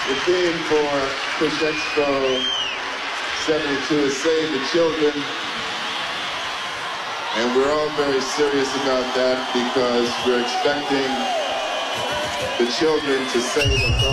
The theme for Push Expo 72 is Save the Children. And we're all very serious about that because we're expecting the children to save us all.